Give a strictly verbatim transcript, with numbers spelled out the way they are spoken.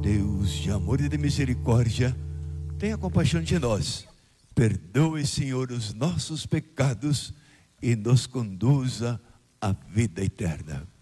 Deus de amor e de misericórdia, tenha compaixão de nós. Perdoe, Senhor, os nossos pecados e nos conduza à vida eterna.